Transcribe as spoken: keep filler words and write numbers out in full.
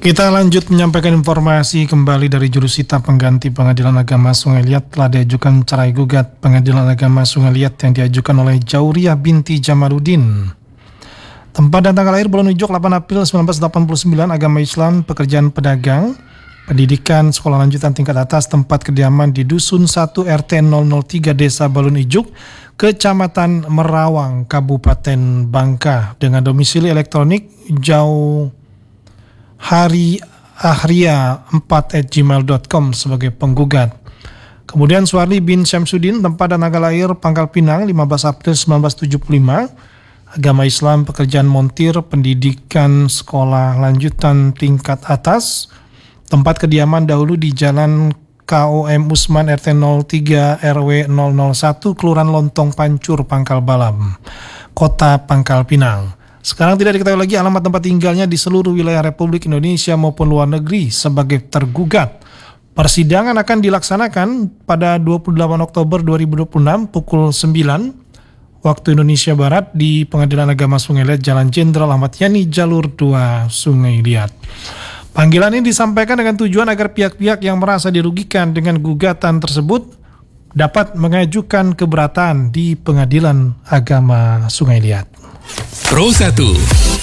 Kita lanjut menyampaikan informasi kembali dari jurusita pengganti Pengadilan Agama Sungai Liat. Telah diajukan cerai gugat Pengadilan Agama Sungai Liat yang diajukan oleh Jauriah binti Jamaluddin. Tempat dan tanggal lahir bulan Ujuk delapan April seribu sembilan ratus delapan puluh sembilan, agama Islam, pekerjaan pedagang, pendidikan sekolah lanjutan tingkat atas, tempat kediaman di Dusun satu R T nol nol tiga Desa Balun Ijuk, Kecamatan Merawang, Kabupaten Bangka, dengan domisili elektronik jauh hari ahria empat at gmail dot com sebagai penggugat. Kemudian Suarli bin Syamsuddin, tempat dan tanggal lahir Pangkal Pinang lima belas April seribu sembilan ratus tujuh puluh lima, agama Islam, pekerjaan montir, pendidikan sekolah lanjutan tingkat atas, tempat kediaman dahulu di Jalan K O M Usman R T nol tiga R W nol nol satu Kelurahan Lontong Pancur, Pangkal Balam, Kota Pangkal Pinang. Sekarang tidak diketahui lagi alamat tempat tinggalnya di seluruh wilayah Republik Indonesia maupun luar negeri sebagai tergugat. Persidangan akan dilaksanakan pada dua puluh delapan Oktober dua ribu dua puluh enam pukul sembilan waktu Indonesia Barat di Pengadilan Agama Sungai Liat, Jalan Jenderal Ahmad Yani, Jalur dua, Sungai Liat. Panggilan ini disampaikan dengan tujuan agar pihak-pihak yang merasa dirugikan dengan gugatan tersebut dapat mengajukan keberatan di Pengadilan Agama Sungai Liat. Pro satu